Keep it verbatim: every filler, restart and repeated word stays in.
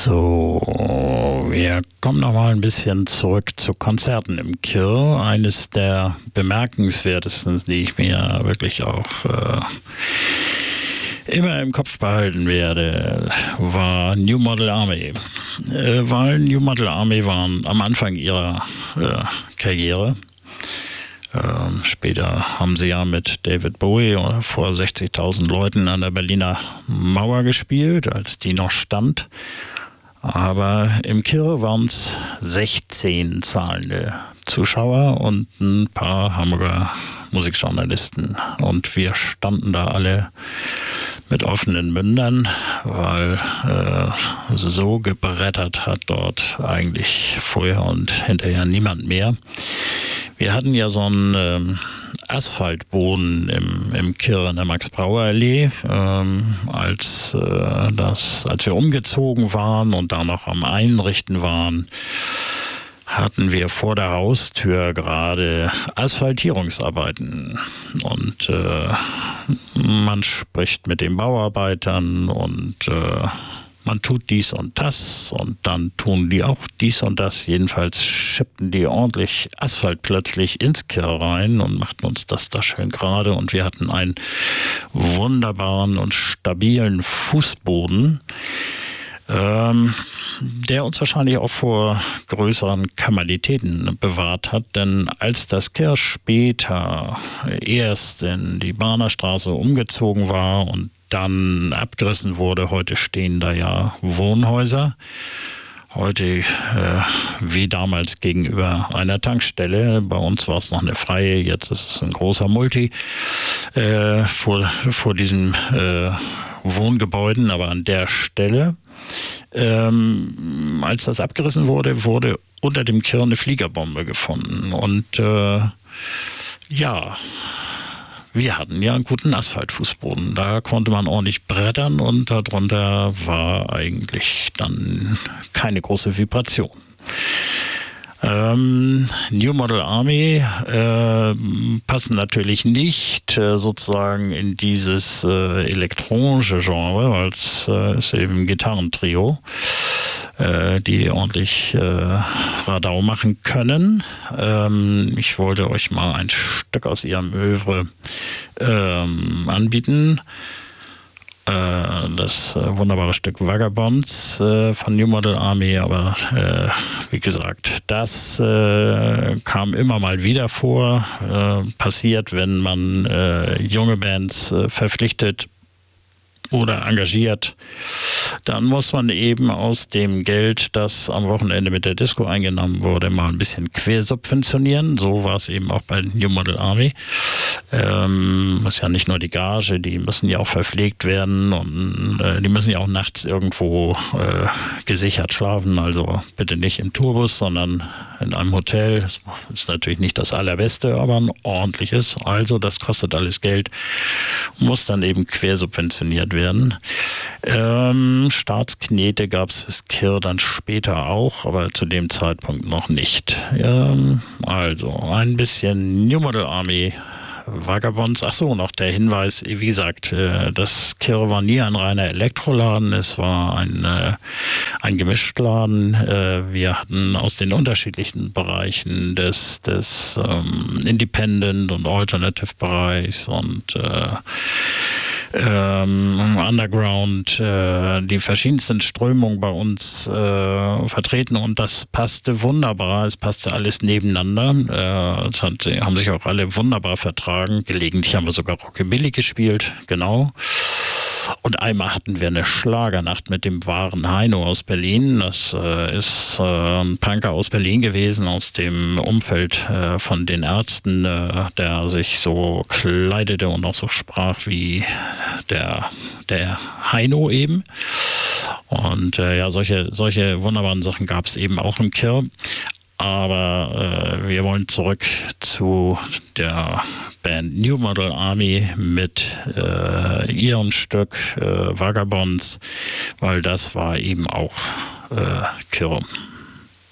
So, wir kommen noch mal ein bisschen zurück zu Konzerten im Kirr. Eines der bemerkenswertesten, die ich mir wirklich auch äh, immer im Kopf behalten werde, war New Model Army. Äh, weil New Model Army waren am Anfang ihrer äh, Karriere. Ähm, später haben sie ja mit David Bowie vor sechzigtausend Leuten an der Berliner Mauer gespielt, als die noch stand. Aber im Kirr waren es sechzehn zahlende Zuschauer und ein paar Hamburger Musikjournalisten. Und wir standen da alle mit offenen Mündern, weil äh, so gebrettert hat dort eigentlich vorher und hinterher niemand mehr. Wir hatten ja so einen ähm, Asphaltboden im, im Kirr in der Max-Brauer-Allee, ähm, als, äh, das, als wir umgezogen waren und da noch am Einrichten waren, hatten wir vor der Haustür gerade Asphaltierungsarbeiten. Und äh, man spricht mit den Bauarbeitern und äh, man tut dies und das und dann tun die auch dies und das. Jedenfalls schippten die ordentlich Asphalt plötzlich ins Kirr rein und machten uns das da schön gerade. Und wir hatten einen wunderbaren und stabilen Fußboden, ähm, der uns wahrscheinlich auch vor größeren Kamalitäten bewahrt hat. Denn als das Kirr später erst in die Bahnerstraße umgezogen war und dann abgerissen wurde, heute stehen da ja Wohnhäuser. Heute äh, wie damals gegenüber einer Tankstelle. Bei uns war es noch eine freie, jetzt ist es ein großer Multi äh, vor, vor diesen äh, Wohngebäuden, aber an der Stelle. Ähm, als das abgerissen wurde, wurde unter dem Kirr eine Fliegerbombe gefunden. Und äh, ja, wir hatten ja einen guten Asphaltfußboden. Da konnte man ordentlich brettern und darunter war eigentlich dann keine große Vibration. Ähm, New Model Army äh, passen natürlich nicht äh, sozusagen in dieses äh, elektronische Genre, weil es äh, ist eben ein Gitarrentrio, äh, die ordentlich äh, Radau machen können. Ähm, ich wollte euch mal ein Stück aus ihrem Œuvre ähm, anbieten. Das äh, wunderbare Stück Vagabonds äh, von New Model Army, aber äh, wie gesagt, das äh, kam immer mal wieder vor, äh, passiert, wenn man äh, junge Bands äh, verpflichtet oder engagiert, dann muss man eben aus dem Geld, das am Wochenende mit der Disco eingenommen wurde, mal ein bisschen quersubventionieren. So war es eben auch bei New Model Army. Ähm, ist ja nicht nur die Gage, die müssen ja auch verpflegt werden und äh, die müssen ja auch nachts irgendwo äh, gesichert schlafen. Also bitte nicht im Tourbus, sondern in einem Hotel. Das ist natürlich nicht das Allerbeste, aber ein ordentliches. Also das kostet alles Geld, muss dann eben quersubventioniert werden. Ähm, Staatsknete gab es fürs Kirr dann später auch, aber zu dem Zeitpunkt noch nicht. Ähm, also ein bisschen New Model Army, Vagabonds. Ach so, noch der Hinweis, wie gesagt, das Kirr war nie ein reiner Elektroladen, es war ein, ein Gemischtladen. Wir hatten aus den unterschiedlichen Bereichen des, des um, Independent- und Alternative-Bereichs und äh, ähm, Underground, äh, die verschiedensten Strömungen bei uns äh, vertreten und das passte wunderbar, es passte alles nebeneinander, äh, es hat, haben sich auch alle wunderbar vertragen, gelegentlich haben wir sogar Rockabilly gespielt, genau. Und einmal hatten wir eine Schlagernacht mit dem wahren Heino aus Berlin. Das äh, ist äh, ein Punker aus Berlin gewesen, aus dem Umfeld äh, von den Ärzten, äh, der sich so kleidete und auch so sprach wie der, der Heino eben. Und äh, ja, solche, solche wunderbaren Sachen gab es eben auch im Kirr. Aber äh, wir wollen zurück zu der Band New Model Army mit äh, ihrem Stück äh, Vagabonds, weil das war eben auch äh, Kirr.